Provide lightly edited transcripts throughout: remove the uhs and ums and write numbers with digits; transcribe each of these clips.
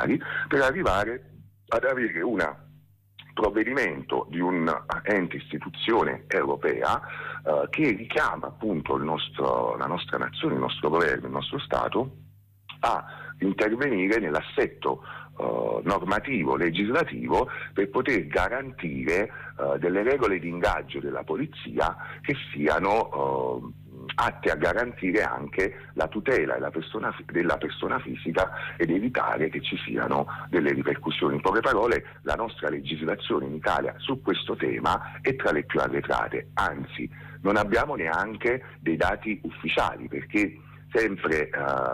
giudiziari, per arrivare ad avere un provvedimento di un ente istituzione europea che richiama appunto la nostra nazione, il nostro governo, il nostro Stato a intervenire nell'assetto normativo, legislativo, per poter garantire delle regole di ingaggio della polizia che siano atte a garantire anche la tutela della persona fisica ed evitare che ci siano delle ripercussioni. In poche parole, la nostra legislazione in Italia su questo tema è tra le più arretrate, anzi non abbiamo neanche dei dati ufficiali, perché sempre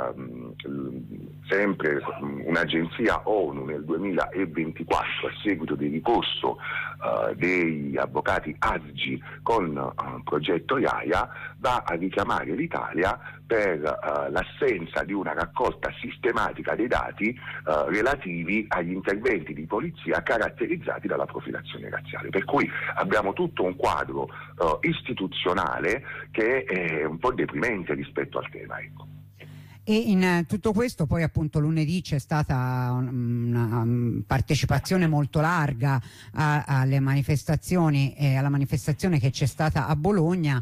un'agenzia ONU nel 2024, a seguito del ricorso degli avvocati ASGI con progetto IAIA, va a richiamare l'Italia per l'assenza di una raccolta sistematica dei dati relativi agli interventi di polizia caratterizzati dalla profilazione razziale. Per cui abbiamo tutto un quadro istituzionale che è un po' deprimente rispetto al tema. Ecco. E in tutto questo poi appunto lunedì c'è stata una partecipazione molto larga alle manifestazioni, alla manifestazione che c'è stata a Bologna,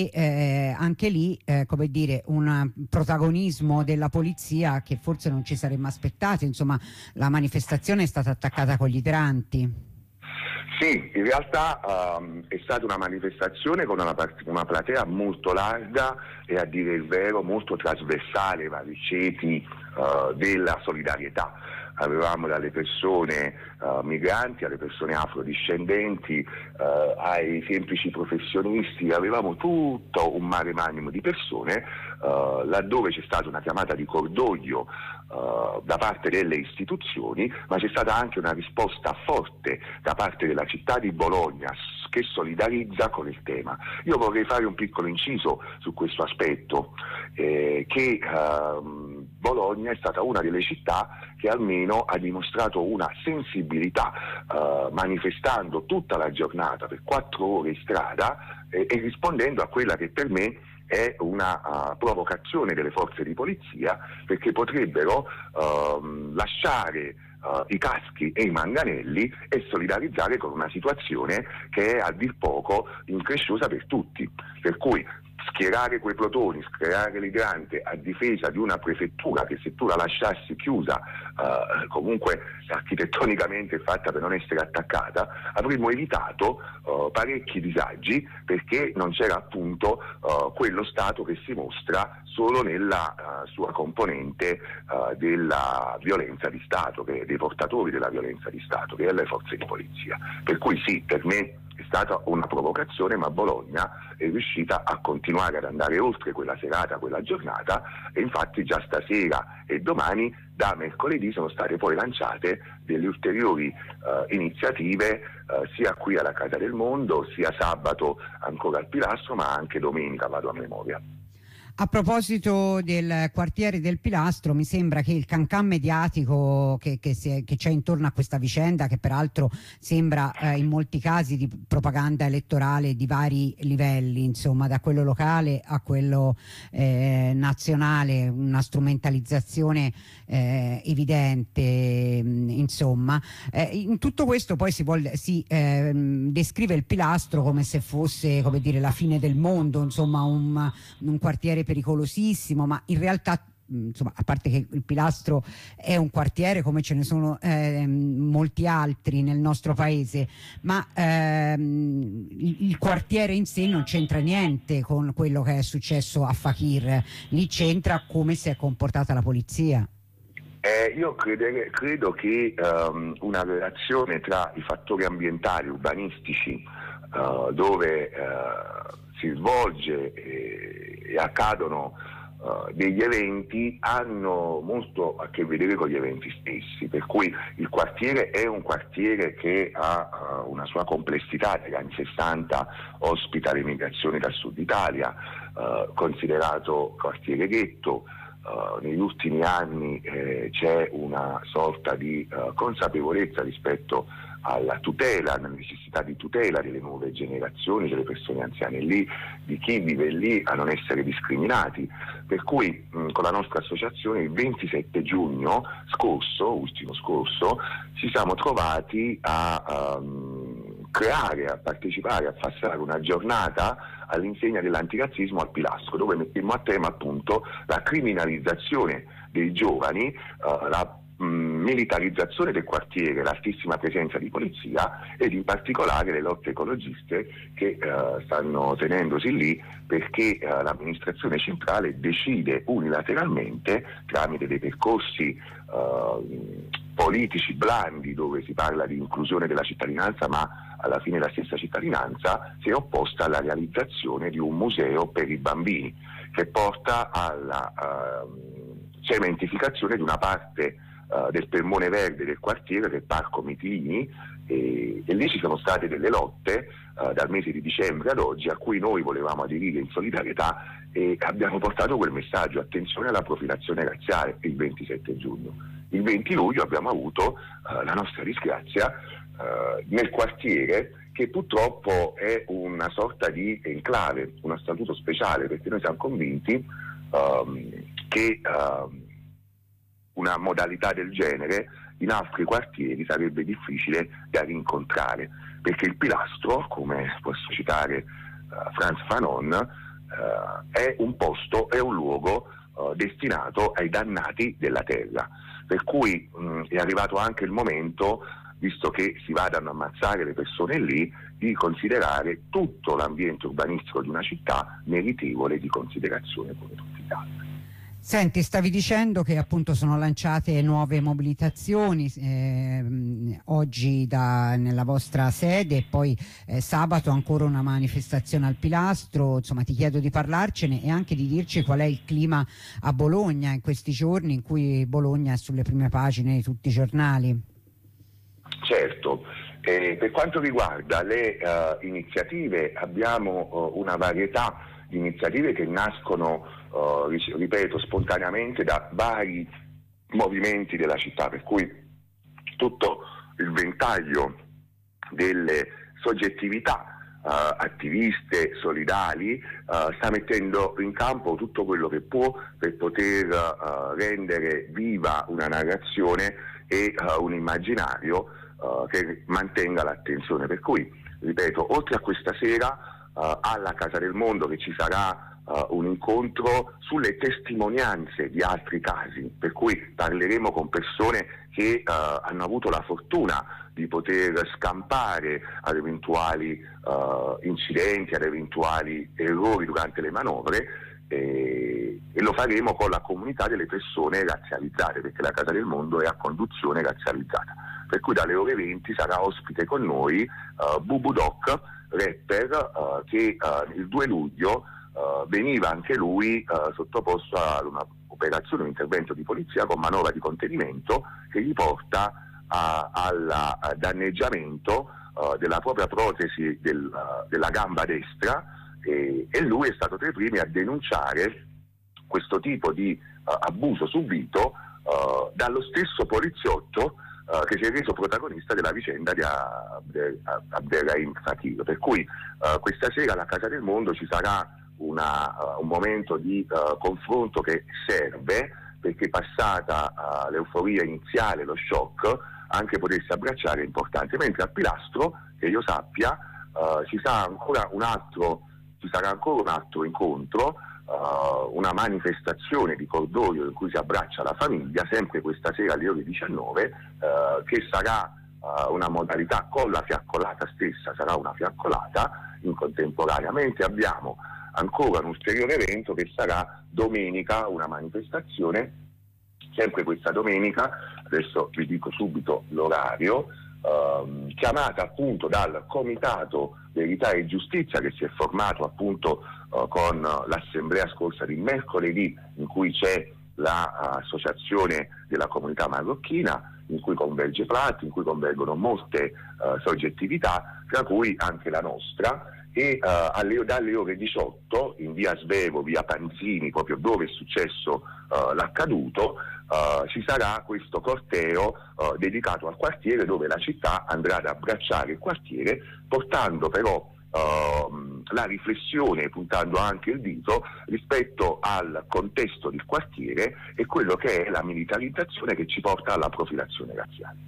e anche lì come dire, un protagonismo della polizia che forse non ci saremmo aspettati. Insomma, la manifestazione è stata attaccata con gli idranti. Sì, in realtà è stata una manifestazione con una platea molto larga e, a dire il vero, molto trasversale ai vari ceti della solidarietà. Avevamo dalle persone migranti alle persone afrodiscendenti, ai semplici professionisti, avevamo tutto un mare magnum di persone, laddove c'è stata una chiamata di cordoglio da parte delle istituzioni, ma c'è stata anche una risposta forte da parte della città di Bologna, che solidarizza con il tema. Io vorrei fare un piccolo inciso su questo aspetto, che Bologna è stata una delle città che almeno ha dimostrato una sensibilità, manifestando tutta la giornata per 4 ore in strada e rispondendo a quella che per me è una provocazione delle forze di polizia, perché potrebbero lasciare i caschi e i manganelli e solidarizzare con una situazione che è a dir poco incresciosa per tutti. Per cui schierare quei plotoni, schierare l'idrante a difesa di una prefettura che, se tu la lasciassi chiusa, comunque architettonicamente è fatta per non essere attaccata, avremmo evitato parecchi disagi, perché non c'era appunto quello Stato che si mostra solo nella sua componente della violenza di Stato, dei portatori della violenza di Stato, che è le forze di polizia. Per cui sì, per me è stata una provocazione, ma Bologna è riuscita a continuare ad andare oltre quella serata, quella giornata, e infatti già stasera e domani, da mercoledì, sono state poi lanciate delle ulteriori iniziative, sia qui alla Casa del Mondo, sia sabato ancora al Pilastro, ma anche domenica, vado a memoria. A proposito del quartiere del Pilastro, mi sembra che il cancan mediatico che c'è intorno a questa vicenda, che peraltro sembra in molti casi di propaganda elettorale di vari livelli, insomma, da quello locale a quello nazionale, una strumentalizzazione evidente, insomma. In tutto questo poi si descrive il Pilastro come se fosse, come dire, la fine del mondo, insomma, un quartiere pericolosissimo, ma in realtà, insomma, a parte che il Pilastro è un quartiere come ce ne sono molti altri nel nostro paese, ma il quartiere in sé non c'entra niente con quello che è successo a Fakir. Lì c'entra come si è comportata la polizia. Io credo che una relazione tra i fattori ambientali, urbanistici, dove si svolge e accadono degli eventi, hanno molto a che vedere con gli eventi stessi, per cui il quartiere è un quartiere che ha una sua complessità. Negli anni 60 ospita l'emigrazione dal sud Italia, considerato quartiere ghetto, negli ultimi anni c'è una sorta di consapevolezza rispetto alla tutela, alla necessità di tutela delle nuove generazioni, delle persone anziane lì, di chi vive lì, a non essere discriminati. Per cui con la nostra associazione il 27 giugno ultimo scorso, ci siamo trovati a creare, a partecipare, a passare una giornata all'insegna dell'antirazzismo al Pilastro, dove mettiamo a tema appunto la criminalizzazione dei giovani, la militarizzazione del quartiere, l'altissima presenza di polizia ed in particolare le lotte ecologiste che stanno tenendosi lì perché l'amministrazione centrale decide unilateralmente, tramite dei percorsi politici blandi dove si parla di inclusione della cittadinanza, ma alla fine la stessa cittadinanza si è opposta alla realizzazione di un museo per i bambini che porta alla cementificazione di una parte del polmone verde del quartiere, del Parco Mitilini, e lì ci sono state delle lotte dal mese di dicembre ad oggi a cui noi volevamo aderire in solidarietà e abbiamo portato quel messaggio: attenzione alla profilazione razziale, il 27 giugno. Il 20 luglio abbiamo avuto la nostra disgrazia nel quartiere, che purtroppo è una sorta di enclave, uno statuto speciale, perché noi siamo convinti che una modalità del genere in altri quartieri sarebbe difficile da rincontrare, perché il Pilastro, come posso citare Frantz Fanon, è un posto, è un luogo destinato ai dannati della terra, per cui è arrivato anche il momento, visto che si vadano a ammazzare le persone lì, di considerare tutto l'ambiente urbanistico di una città meritevole di considerazione come tutti gli altri. Senti, stavi dicendo che appunto sono lanciate nuove mobilitazioni oggi nella vostra sede e poi sabato ancora una manifestazione al Pilastro. Insomma, ti chiedo di parlarcene e anche di dirci qual è il clima a Bologna in questi giorni in cui Bologna è sulle prime pagine di tutti i giornali. Certo, per quanto riguarda le iniziative, abbiamo una varietà di iniziative che nascono ripeto, spontaneamente da vari movimenti della città, per cui tutto il ventaglio delle soggettività attiviste, solidali, sta mettendo in campo tutto quello che può per poter rendere viva una narrazione e un immaginario che mantenga l'attenzione. Per cui, ripeto, oltre a questa sera alla Casa del Mondo che ci sarà un incontro sulle testimonianze di altri casi, per cui parleremo con persone che hanno avuto la fortuna di poter scampare ad eventuali incidenti, ad eventuali errori durante le manovre, e lo faremo con la comunità delle persone razzializzate, perché la Casa del Mondo è a conduzione razzializzata, per cui dalle ore 20 sarà ospite con noi Bubu Doc, rapper, che il 2 luglio veniva anche lui sottoposto a una operazione, un intervento di polizia con manovra di contenimento che gli porta al danneggiamento della propria protesi della gamba destra, e lui è stato tra i primi a denunciare questo tipo di abuso subito dallo stesso poliziotto che si è reso protagonista della vicenda di Abderrahim Fakir. Per cui questa sera alla Casa del Mondo ci sarà un momento di confronto che serve, perché passata l'euforia iniziale, lo shock, anche potersi abbracciare è importante, mentre al Pilastro, che io sappia, ci sarà ancora un altro incontro, una manifestazione di cordoglio in cui si abbraccia la famiglia, sempre questa sera alle ore 19, che sarà una modalità con la fiaccolata stessa, sarà una fiaccolata in contemporaneamente. Abbiamo ancora un ulteriore evento che sarà domenica, una manifestazione, sempre questa domenica, adesso vi dico subito l'orario, chiamata appunto dal Comitato Verità e Giustizia, che si è formato appunto con l'assemblea scorsa di mercoledì, in cui c'è l'associazione della comunità marocchina, in cui converge Plat, in cui convergono molte soggettività, tra cui anche la nostra, e dalle ore 18 in via Svevo, via Panzini, proprio dove è successo l'accaduto, ci sarà questo corteo dedicato al quartiere, dove la città andrà ad abbracciare il quartiere, portando però la riflessione, puntando anche il dito rispetto al contesto del quartiere e quello che è la militarizzazione che ci porta alla profilazione razziale.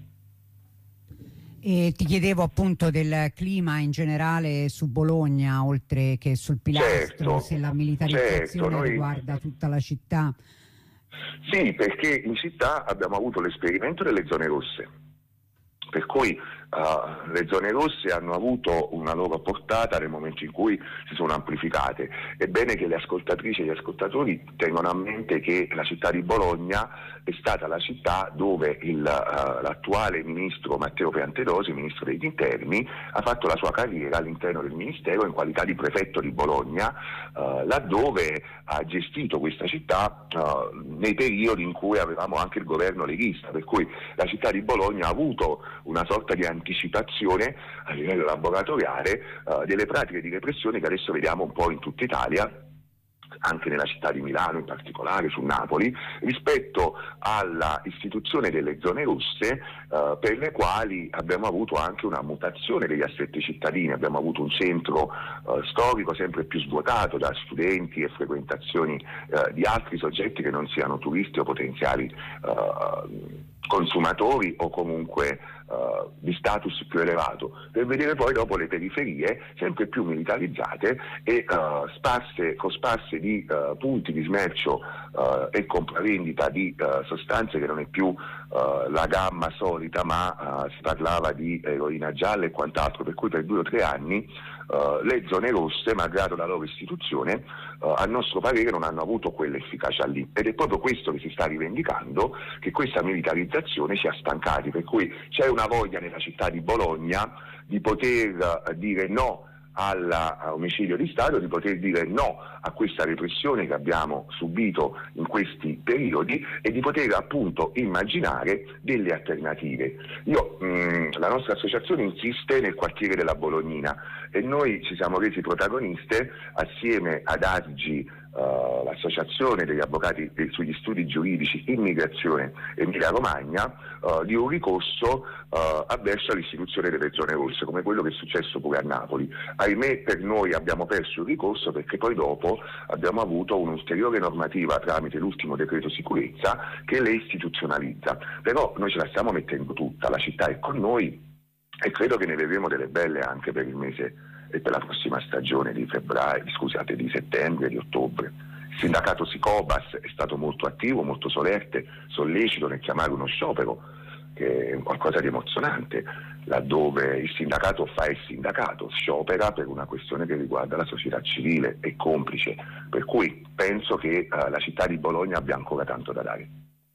E ti chiedevo appunto del clima in generale su Bologna, oltre che sul Pilastro, se la militarizzazione riguarda tutta la città. Sì, perché in città abbiamo avuto l'esperimento delle zone rosse, per cui le zone rosse hanno avuto una loro portata nel momento in cui si sono amplificate. È bene che le ascoltatrici e gli ascoltatori tengano a mente che la città di Bologna è stata la città dove l'attuale ministro Matteo Piantedosi, ministro degli interni, ha fatto la sua carriera all'interno del ministero in qualità di prefetto di Bologna, laddove ha gestito questa città nei periodi in cui avevamo anche il governo leghista, per cui la città di Bologna ha avuto una sorta di anticipazione a livello laboratoriale delle pratiche di repressione che adesso vediamo un po' in tutta Italia, anche nella città di Milano in particolare, su Napoli, rispetto alla istituzione delle zone rosse, per le quali abbiamo avuto anche una mutazione degli assetti cittadini. Abbiamo avuto un centro storico sempre più svuotato da studenti e frequentazioni di altri soggetti che non siano turisti o potenziali consumatori o comunque di status più elevato, per vedere poi dopo le periferie sempre più militarizzate e cosparse di punti di smercio e compravendita di sostanze che non è più la gamma solita, ma si parlava di eroina gialla e quant'altro, per cui per 2 o 3 anni le zone rosse, malgrado la loro istituzione, a nostro parere non hanno avuto quell'efficacia lì, ed è proprio questo che si sta rivendicando, che questa militarizzazione ci ha stancati, per cui c'è una voglia nella città di Bologna di poter dire no all'omicidio di Stato, di poter dire no a questa repressione che abbiamo subito in questi periodi e di poter appunto immaginare delle alternative. La nostra associazione insiste nel quartiere della Bolognina e noi ci siamo resi protagoniste assieme ad ASGI, l'associazione degli avvocati sugli studi giuridici Immigrazione Emilia Romagna, di un ricorso avverso all'istituzione delle zone rosse, come quello che è successo pure a Napoli. Ahimè, per noi abbiamo perso il ricorso perché poi dopo abbiamo avuto un'ulteriore normativa tramite l'ultimo decreto sicurezza che le istituzionalizza, però noi ce la stiamo mettendo tutta, la città è con noi e credo che ne vedremo delle belle anche per il mese e per la prossima stagione di settembre e di ottobre. Il sindacato Sicobas è stato molto attivo, molto solerte, sollecito nel chiamare uno sciopero, che è qualcosa di emozionante, laddove il sindacato fa il sindacato, sciopera per una questione che riguarda la società civile, è complice, per cui penso che la città di Bologna abbia ancora tanto da dare.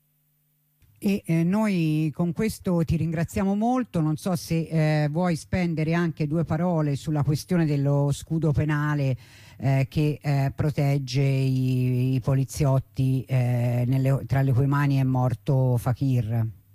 E noi con questo ti ringraziamo molto. Non so se vuoi spendere anche 2 parole sulla questione dello scudo penale che protegge i poliziotti, tra le cui mani è morto Fakir.